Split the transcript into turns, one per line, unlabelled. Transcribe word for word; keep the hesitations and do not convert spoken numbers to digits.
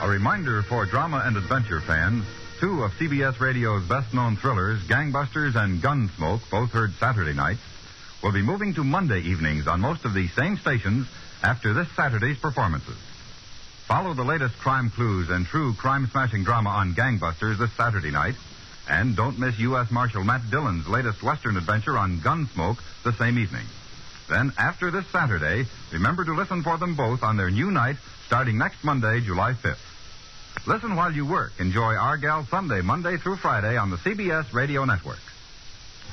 A reminder for drama and adventure fans, two of C B S Radio's best-known thrillers, Gangbusters and Gunsmoke, both heard Saturday nights, will be moving to Monday evenings on most of these same stations after this Saturday's performances. Follow the latest crime clues and true crime-smashing drama on Gangbusters this Saturday night, and don't miss U S Marshal Matt Dillon's latest Western adventure on Gunsmoke the same evening. Then, after this Saturday, remember to listen for them both on their new night starting next Monday, July fifth. Listen while you work. Enjoy Argyle Sunday, Monday through Friday on the C B S Radio Network.